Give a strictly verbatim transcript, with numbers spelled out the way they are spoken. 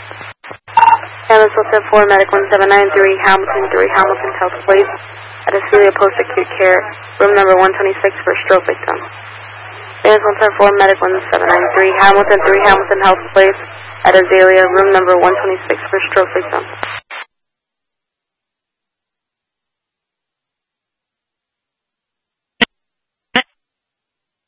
Ambulance one seven four, Medic one seven nine three, Hamilton three, Hamilton Health, please. At Acelia Post-Acute Care, room number one twenty-six for stroke victim. Ambulance one seven four, Medic one seven nine three, Hamilton three, Hamilton Health, please. At Azalea, room number one twenty-six for stroke victim.